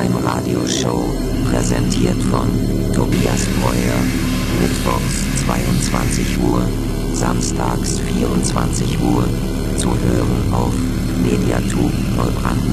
Radioshow, präsentiert von Tobias Breuer, mittwochs 22 Uhr, samstags 24 Uhr, zu hören auf Mediatube Neubrandenburg.